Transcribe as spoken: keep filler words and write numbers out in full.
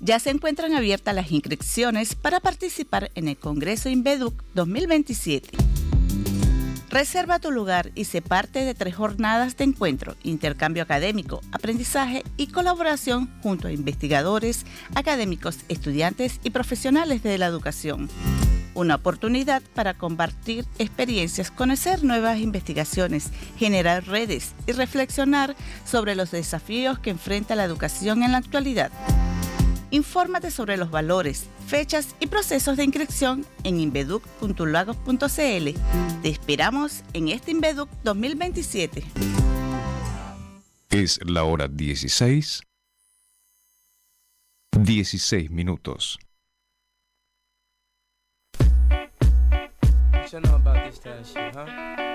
Ya se encuentran abiertas las inscripciones para participar en el Congreso Inveduc dos mil veintisiete. Reserva tu lugar y sé parte de tres jornadas de encuentro, intercambio académico, aprendizaje y colaboración junto a investigadores, académicos, estudiantes y profesionales de la educación. Una oportunidad para compartir experiencias, conocer nuevas investigaciones, generar redes y reflexionar sobre los desafíos que enfrenta la educación en la actualidad. Infórmate sobre los valores, fechas y procesos de inscripción en inveduc punto lagos punto c l. Te esperamos en este Inveduc dos mil veintisiete. Es la hora dieciséis, dieciséis minutos. You know about this kind of shit, huh?